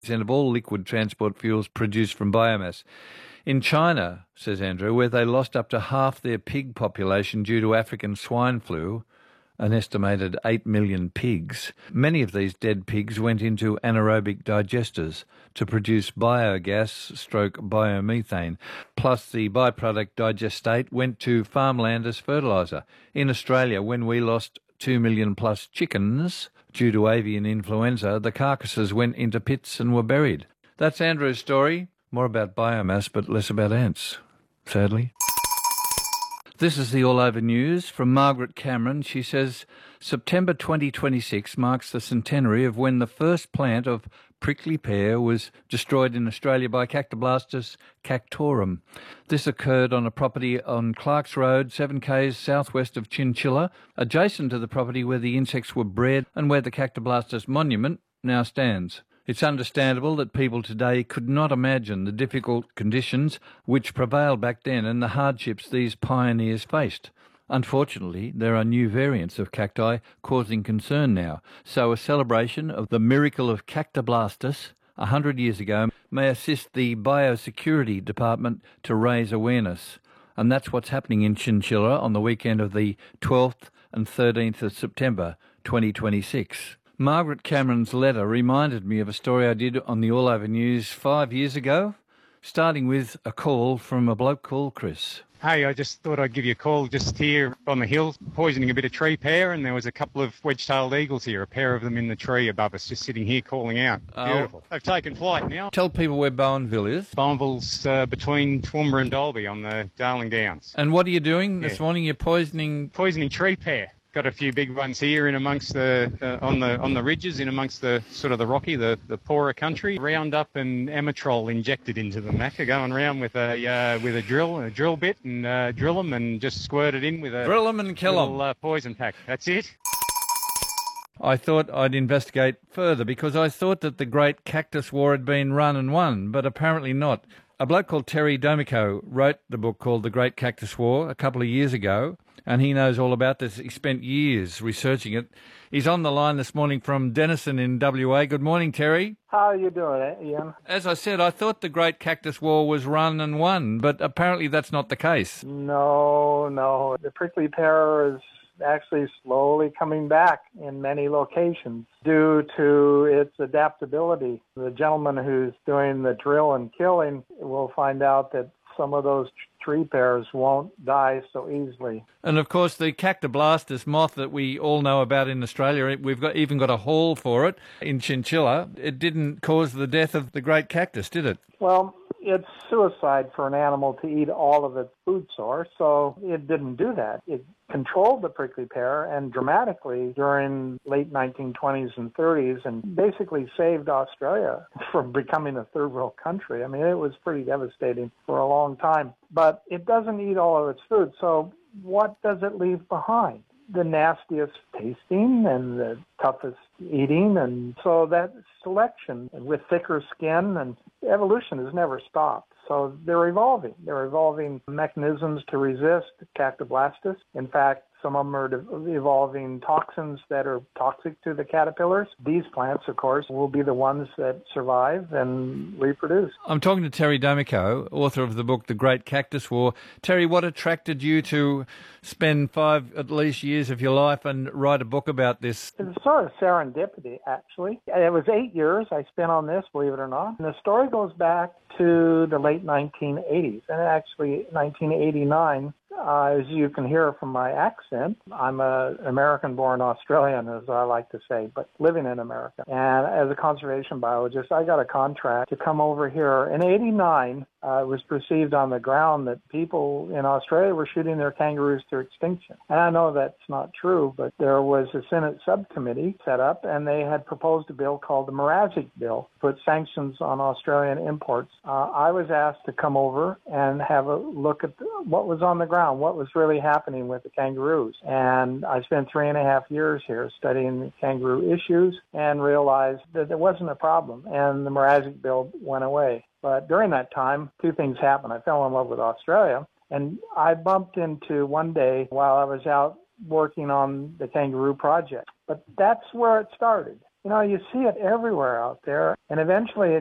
of all liquid transport fuels produced from biomass. In China, says Andrew, where they lost up to half their pig population due to African swine flu, an estimated 8 million pigs, many of these dead pigs went into anaerobic digesters to produce biogas/biomethane, plus the byproduct digestate went to farmland as fertiliser. In Australia, when we lost 2 million plus chickens due to avian influenza, the carcasses went into pits and were buried. That's Andrew's story. More about biomass, but less about ants, sadly. This is the All Over News from Margaret Cameron. She says, September 2026 marks the centenary of when the first plant of prickly pear was destroyed in Australia by Cactoblastus cactorum. This occurred on a property on Clark's Road, 7 k's southwest of Chinchilla, adjacent to the property where the insects were bred and where the Cactoblastus monument now stands. It's understandable that people today could not imagine the difficult conditions which prevailed back then and the hardships these pioneers faced. Unfortunately, there are new variants of cacti causing concern now, so a celebration of the miracle of Cactoblastus 100 years ago may assist the Biosecurity Department to raise awareness. And that's what's happening in Chinchilla on the weekend of the 12th and 13th of September 2026. Margaret Cameron's letter reminded me of a story I did on the All Over News 5 years ago, starting with a call from a bloke called Chris. Hey, I just thought I'd give you a call just here on the hill, poisoning a bit of tree pear, and there was a couple of wedge-tailed eagles here, a pair of them in the tree above us, just sitting here calling out. Beautiful. They've taken flight now. Tell people where Bowenville is. Bowenville's between Toowoomba and Dalby on the Darling Downs. And what are you doing this morning? You're poisoning tree pear. Got a few big ones here in amongst the on the ridges, in amongst the sort of the rocky, the poorer country. Roundup and Amatrol injected into them. Macca going around with a drill bit, and drill them and just squirt it in with a drill them and kill them. Poison pack. That's it. I thought I'd investigate further because I thought that the Great Cactus War had been run and won, but apparently not. A bloke called Terry Domico wrote the book called The Great Cactus War a couple of years ago, and he knows all about this. He spent years researching it. He's on the line this morning from Denison in WA. Good morning, Terry. How are you doing, Ian? As I said, I thought the Great Cactus War was run and won, but apparently that's not the case. No. The prickly pear is actually slowly coming back in many locations due to its adaptability. The gentleman who's doing the drill and killing will find out that some of those tree pears won't die so easily. And of course, the Cactoblastus moth that we all know about in Australia, we've even got a hall for it in Chinchilla. It didn't cause the death of the great cactus, did it? Well, it's suicide for an animal to eat all of its food source, so it didn't do that. It controlled the prickly pear and dramatically during late 1920s and 30s and basically saved Australia from becoming a third world country. I mean, it was pretty devastating for a long time. But it doesn't eat all of its food, so what does it leave behind? The nastiest tasting and the toughest eating, and so that selection with thicker skin and evolution has never stopped. So they're evolving. They're evolving mechanisms to resist Cactoblastus. In fact, some of them are evolving toxins that are toxic to the caterpillars. These plants, of course, will be the ones that survive and reproduce. I'm talking to Terry Domico, author of the book The Great Cactus War. Terry, what attracted you to spend 5 at least years of your life and write a book about this? It's sort of serendipity, actually. It was 8 years I spent on this, believe it or not. And the story goes back to the late 1980s, and actually 1989. As you can hear from my accent, I'm an American-born Australian, as I like to say, but living in America. And as a conservation biologist, I got a contract to come over here. In '89, it was perceived on the ground that people in Australia were shooting their kangaroos to extinction. And I know that's not true, but there was a Senate subcommittee set up, and they had proposed a bill called the Mrazek Bill, put sanctions on Australian imports. I was asked to come over and have a look at what was on the ground, what was really happening with the kangaroos. And I spent 3.5 years here studying the kangaroo issues and realized that there wasn't a problem, and the Mrazek Bill went away. But during that time, 2 things happened. I fell in love with Australia, and I bumped into one day while I was out working on the kangaroo project. But that's where it started. You know, you see it everywhere out there, and eventually it